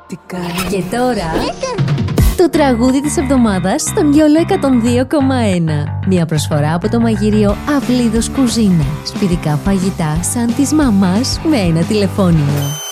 Και τώρα το τραγούδι της εβδομάδας στον Γιόλο 102,1. Μια προσφορά από το μαγείριο Αυλίδος Κουζίνα. Σπιτικά φαγητά σαν της μαμάς με ένα τηλεφώνημα.